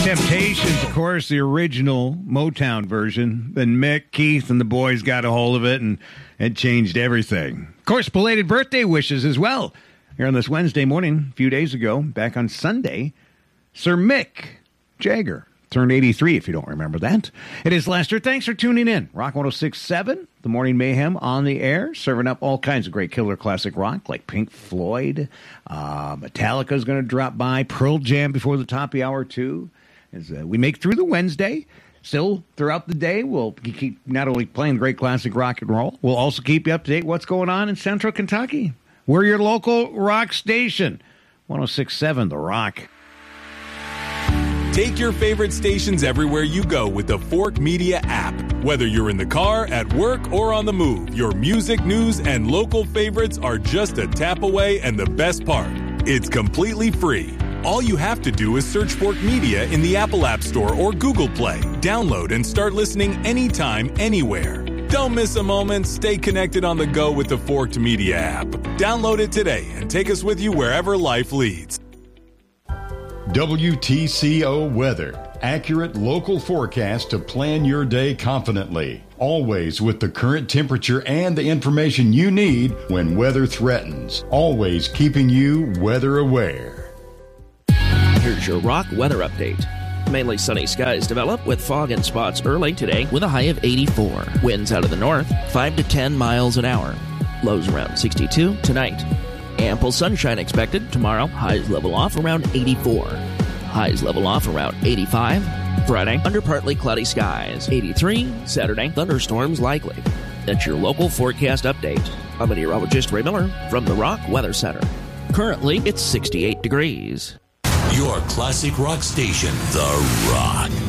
Temptations, of course, the original Motown version. Then Mick, Keith, and the boys got a hold of it, and it changed everything. Of course, belated birthday wishes as well. Here on this Wednesday morning, a few days ago, back on Sunday, Sir Mick Jagger turned 83, if you don't remember that. It is Lester. Thanks for tuning in. Rock 106.7, The Morning Mayhem on the air, serving up all kinds of great killer classic rock, like Pink Floyd. Metallica's going to drop by. Pearl Jam before the top of the hour, too. As we make through the Wednesday, still throughout the day, we'll keep not only playing great classic rock and roll, we'll also keep you up to date what's going on in Central Kentucky. We're your local rock station, 106.7 The Rock. Take your favorite stations everywhere you go with the Fork Media app. Whether you're in the car, at work, or on the move, your music, news, and local favorites are just a tap away, and the best part, it's completely free. All you have to do is search Fork Media in the Apple App Store or Google Play. Download and start listening anytime, anywhere. Don't miss a moment. Stay connected on the go with the Forked Media app. Download it today and take us with you wherever life leads. WTCO Weather. Accurate local forecast to plan your day confidently. Always with the current temperature and the information you need when weather threatens. Always keeping you weather aware. Here's your rock weather update. Mainly sunny skies develop with fog and spots early today with a high of 84. Winds out of the north, 5 to 10 miles an hour. Lows around 62 tonight. Ample sunshine expected tomorrow. Highs level off around 84. Highs level off around 85. Friday, under partly cloudy skies. 83. Saturday, thunderstorms likely. That's your local forecast update. I'm meteorologist Ray Miller from the Rock Weather Center. Currently, it's 68 degrees. Your classic rock station, The Rock.